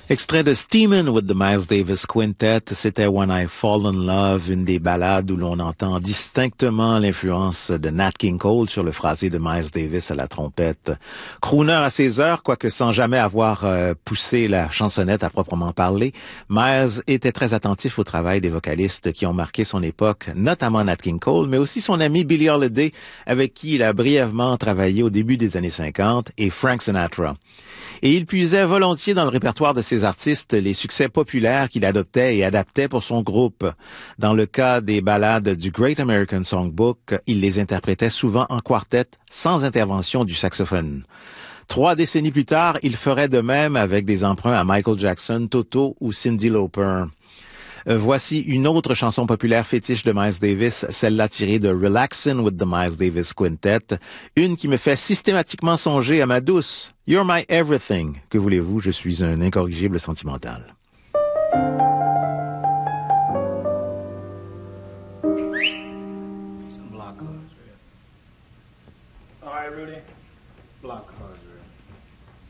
Extrait de Steamin' with the Miles Davis Quintet, c'était When I Fall in Love, une des ballades où l'on entend distinctement l'influence de Nat King Cole sur le phrasé de Miles Davis à la trompette. Crooner à ses heures, quoique sans jamais avoir poussé la chansonnette à proprement parler, Miles était très attentif au travail des vocalistes qui ont marqué son époque, notamment Nat King Cole, mais aussi son ami Billie Holiday, avec qui il a brièvement travaillé au début des années 50, et Frank Sinatra. Et il puisait volontiers dans le répertoire de ces artistes les succès populaires qu'il adoptait et adaptait pour son groupe. Dans le cas des ballades du Great American Songbook, il les interprétait souvent en quartet, sans intervention du saxophone. 3 décennies plus tard, il ferait de même avec des emprunts à Michael Jackson, Toto ou Cyndi Lauper. Voici une autre chanson populaire fétiche de Miles Davis, celle-là tirée de Relaxin' with the Miles Davis Quintet, une qui me fait systématiquement songer à ma douce. You're my everything. Que voulez-vous, je suis un incorrigible sentimental. Some block cards, man. All right, Rudy. Block cards,